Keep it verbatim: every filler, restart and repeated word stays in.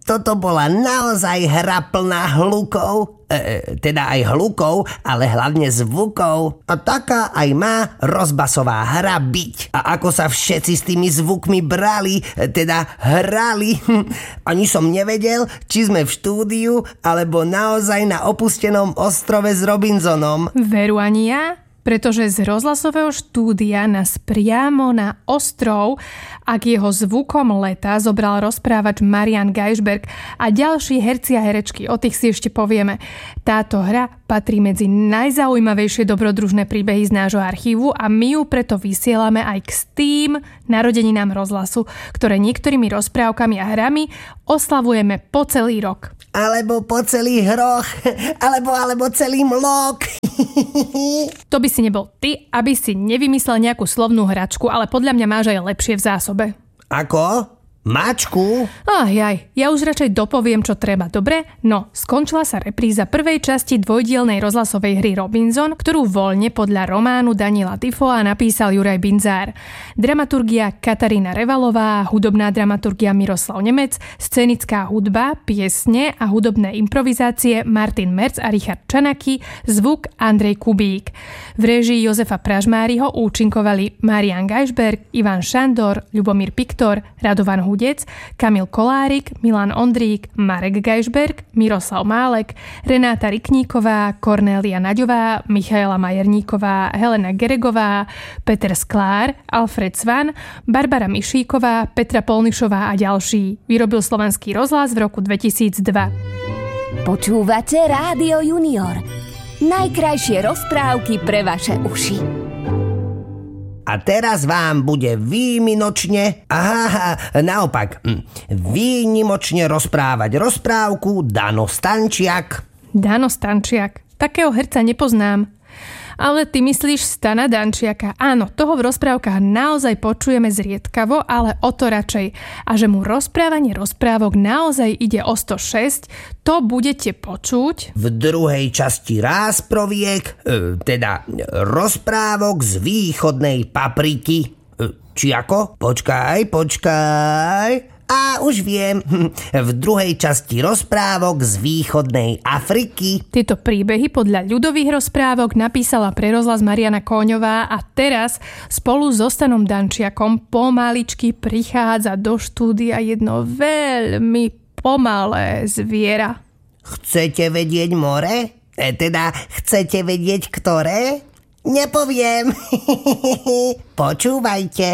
toto bola naozaj hra plná hlukov, e, teda aj hlukov, ale hlavne zvukov. A taká aj má rozbasová hra byť. A ako sa všetci s tými zvukmi brali, teda hrali, ani som nevedel, či sme v štúdiu, alebo naozaj na opustenom ostrove s Robinsonom. Veru ani ja? Pretože z rozhlasového štúdia nás priamo na ostrov a k jeho zvukom leta zobral rozprávač Marian Gajšberg a ďalší herci a herečky, o tých si ešte povieme. Táto hra patrí medzi najzaujímavejšie dobrodružné príbehy z nášho archívu a my ju preto vysielame aj k tým narodeninám rozhlasu, ktoré niektorými rozprávkami a hrami oslavujeme po celý rok. Alebo po celý hroch, alebo, alebo celý mlok. To by si nebol ty, aby si nevymyslel nejakú slovnú hračku, ale podľa mňa máš aj lepšie v zásobe. Ako? Mačku? Ach jaj, ja už radšej dopoviem, čo treba, dobre? No, skončila sa repríza prvej časti dvojdielnej rozhlasovej hry Robinson, ktorú voľne podľa románu Daniela Defoea napísal Juraj Bindzár. Dramaturgia Katarína Revalová, hudobná dramaturgia Miroslav Nemec, scénická hudba, piesne a hudobné improvizácie Martin Merc a Richard Čanaky, zvuk Andrej Kubík. V réžii Jozefa Pražmáriho účinkovali Marian Gajšberg, Ivan Šandor, Ľubomír Piktor, Radovan Hudec, Kamil Kolárik, Milan Ondrík, Marek Gajšberg, Miroslav Málek, Renáta Rikníková, Kornélia Naďová, Michaela Majerníková, Helena Geregová, Peter Sklár, Alfred Svan, Barbara Mišíková, Petra Polnišová a ďalší. Vyrobil Slovenský rozhlas v roku dvetisícdva. Počúvate Rádio Junior. Najkrajšie rozprávky pre vaše uši. A teraz vám bude výnimočne, aha, naopak, výnimočne rozprávať rozprávku Dano Stančiak. Dano Stančiak, takého herca nepoznám. Ale ty myslíš Stana Dančiaka. Áno, toho v rozprávkach naozaj počujeme zriedkavo, ale o to radšej. A že mu rozprávanie rozprávok naozaj ide o sto šesť, to budete počuť v druhej časti Rásproviek, teda rozprávok z východnej papriky. Či ako? Počkaj, počkaj... A už viem, v druhej časti rozprávok z východnej Afriky. Tieto príbehy podľa ľudových rozprávok napísala pre rozhlas Mariana Kóňová a teraz spolu so Stanom Dančiakom pomaličky prichádza do štúdia jedno veľmi pomalé zviera. Chcete vedieť more? E, teda chcete vedieť ktoré? Nepoviem. Počúvajte.